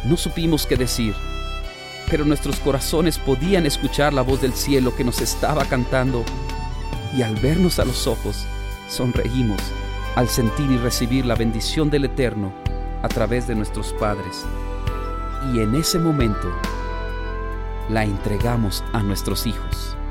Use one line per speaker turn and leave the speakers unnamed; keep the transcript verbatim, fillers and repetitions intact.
No supimos qué decir, pero nuestros corazones podían escuchar la voz del cielo que nos estaba cantando, y al vernos a los ojos, sonreímos al sentir y recibir la bendición del Eterno a través de nuestros padres. Y en ese momento la entregamos a nuestros hijos.